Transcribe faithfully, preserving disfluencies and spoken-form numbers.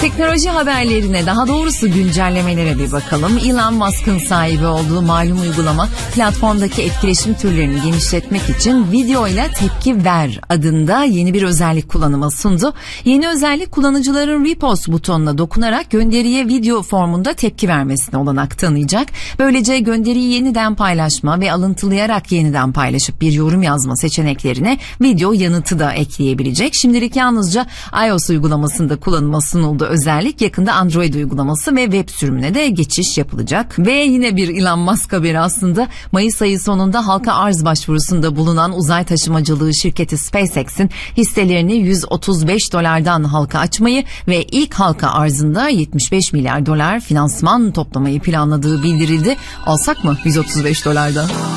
Teknoloji haberlerine, daha doğrusu güncellemelere bir bakalım. Elon Musk'ın sahibi olduğu malum uygulama platformdaki etkileşim türlerini genişletmek için video ile tepki ver adında yeni bir özellik kullanıma sundu. Yeni özellik kullanıcıların repost butonuna dokunarak gönderiye video formunda tepki vermesine olanak tanıyacak. Böylece gönderiyi yeniden paylaşma ve alıntılayarak yeniden paylaşıp bir yorum yazma seçeneklerine video yanıtı da ekleyebilecek. Şimdilik yalnızca iOS uygulamasında kullanıma sunuldu özellik. Yakında Android uygulaması ve web sürümüne de geçiş yapılacak. Ve yine bir Elon Musk haberi aslında. Mayıs ayı sonunda halka arz başvurusunda bulunan uzay taşımacılığı şirketi SpaceX'in hisselerini yüz otuz beş dolardan halka açmayı ve ilk halka arzında yetmiş beş milyar dolar finansman toplamayı planladığı bildirildi. Alsak mı yüz otuz beş dolardan?